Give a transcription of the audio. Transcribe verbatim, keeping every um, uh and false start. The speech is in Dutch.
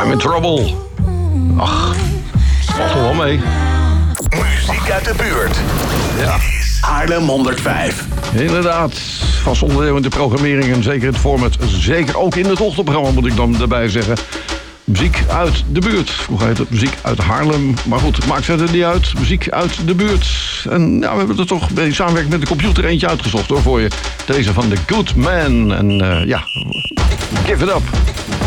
I'm in trouble. Ach, valt er wel mee. Muziek uit de buurt. Ja. Haarlem honderdvijf. Inderdaad, vast onderdeel in de programmering en zeker het format. Zeker ook in het ochtendprogramma moet ik dan daarbij zeggen. Muziek uit de buurt. Vroeger heette het muziek uit Haarlem. Maar goed, het maakt verder niet uit. Muziek uit de buurt. En ja, we hebben er toch bij samenwerking met de computer eentje uitgezocht hoor voor je. Deze van The Good Man. En uh, ja, give it up.